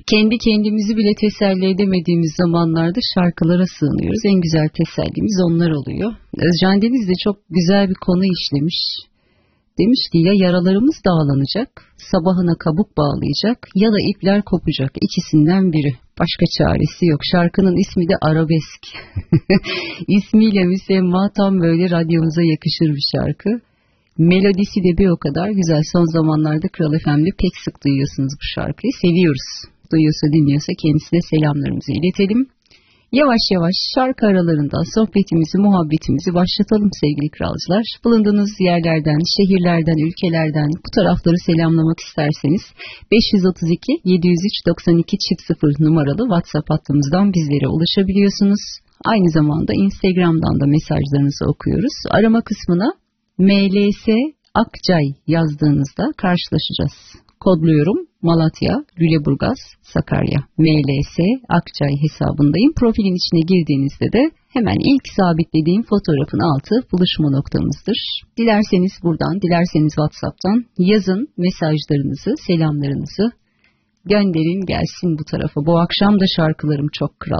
Kendi kendimizi bile teselli edemediğimiz zamanlarda şarkılara sığınıyoruz. En güzel tesellimiz onlar oluyor. Özcan Deniz de çok güzel bir konu işlemiş. Demiş ki ya yaralarımız dağlanacak, sabahına kabuk bağlayacak ya da ipler kopacak. İkisinden biri. Başka çaresi yok. Şarkının ismi de Arabesk. İsmiyle müsemma tam böyle radyomuza yakışır bir şarkı. Melodisi de bir o kadar güzel. Son zamanlarda Kral FM'de pek sık duyuyorsunuz bu şarkıyı. Seviyoruz. Duyuyorsa dinliyorsa kendisine selamlarımızı iletelim. Yavaş yavaş şarkı aralarından sohbetimizi, muhabbetimizi başlatalım sevgili kralcılar. Bulunduğunuz yerlerden, şehirlerden, ülkelerden bu tarafları selamlamak isterseniz 532 703 92 0 numaralı WhatsApp hattımızdan bizlere ulaşabiliyorsunuz. Aynı zamanda Instagram'dan da mesajlarınızı okuyoruz. Arama kısmına MLS Akçay yazdığınızda karşılaşacağız. Kodluyorum Malatya, Lüleburgaz, Sakarya, MLS Akçay hesabındayım. Profilin içine girdiğinizde de hemen ilk sabitlediğim fotoğrafın altı buluşma noktamızdır. Dilerseniz buradan, dilerseniz WhatsApp'tan yazın mesajlarınızı, selamlarınızı gönderin gelsin bu tarafa. Bu akşam da şarkılarım çok kral.